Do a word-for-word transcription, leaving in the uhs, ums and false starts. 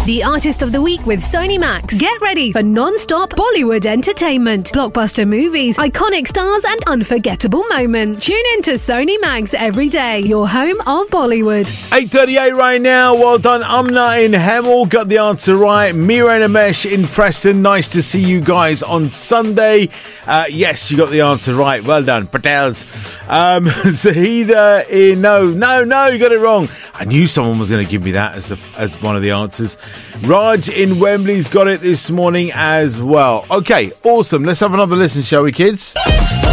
the Artist of the Week with Sony Max. Get ready for non-stop Bollywood entertainment, blockbuster movies, iconic stars and unforgettable moments. Tune in to Sony Max every day, your home of Bollywood. eight thirty-eight right now. Well done, Umna in Hemel. Got the answer right. Mira and Amesh in Preston. Nice to see you guys on Sunday. Uh, yes, you got the answer right. Well done, Patels. Um, Zahida in... No, no, no, you got it wrong. I knew someone was going to give me that as the as one of the answers. Raj in Wembley's got it this morning as well. Okay, awesome. Let's have another listen, shall we, kids?